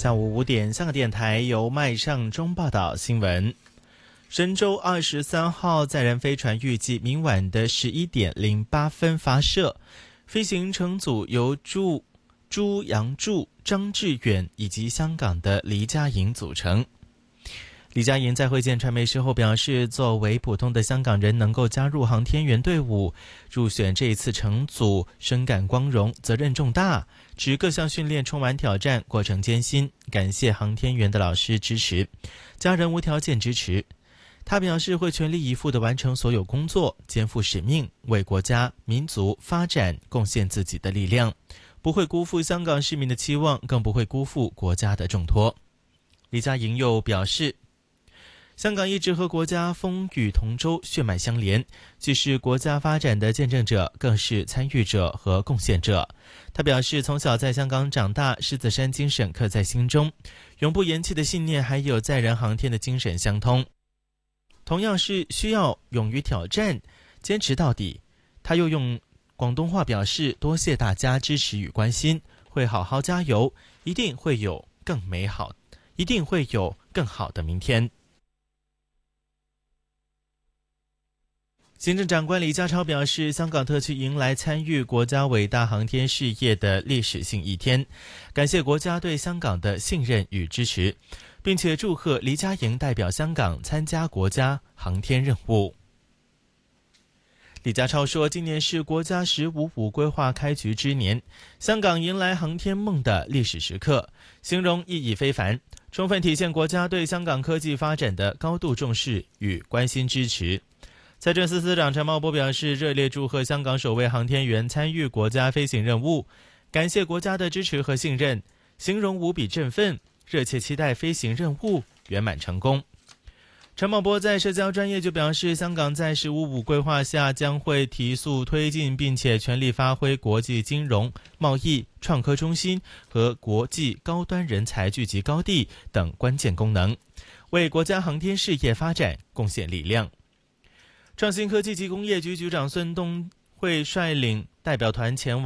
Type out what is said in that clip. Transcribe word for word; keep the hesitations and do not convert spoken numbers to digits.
下午五点，香港电台由麦尚中报道新闻。神舟二十三号载人飞船预计明晚的十一点零八分发射，飞行乘组由朱朱杨柱、张志远以及香港的黎嘉莹组成。黎嘉莹在会见传媒时候表示，作为普通的香港人能够加入航天员队伍，入选这一次乘组，深感光荣，责任重大，指各项训练充满挑战，过程艰辛，感谢航天员的老师支持，家人无条件支持。他表示会全力以赴地完成所有工作，肩负使命，为国家民族发展贡献自己的力量，不会辜负香港市民的期望，更不会辜负国家的重托。黎嘉莹又表示，香港一直和国家风雨同舟，血脉相连，既是国家发展的见证者，更是参与者和贡献者。他表示，从小在香港长大，狮子山精神刻在心中，永不言弃的信念还有载人航天的精神相通，同样是需要勇于挑战，坚持到底。他又用广东话表示，多谢大家支持与关心，会好好加油，一定会有更美好，一定会有更好的明天。行政长官李家超表示，香港特区迎来参与国家伟大航天事业的历史性一天，感谢国家对香港的信任与支持，并且祝贺黎嘉莹代表香港参加国家航天任务。李家超说，今年是国家十五五规划开局之年，香港迎来航天梦的历史时刻，形容意义非凡，充分体现国家对香港科技发展的高度重视与关心支持。财政司司长陈茂波表示，热烈祝贺香港首位航天员参与国家飞行任务，感谢国家的支持和信任，形容无比振奋，热切期待飞行任务圆满成功。陈茂波在社交专页就表示，香港在十五五规划下将会提速推进，并且全力发挥国际金融、贸易、创科中心和国际高端人才聚集高地等关键功能，为国家航天事业发展贡献力量。创新科技及工业局局长孙东会率领代表团前往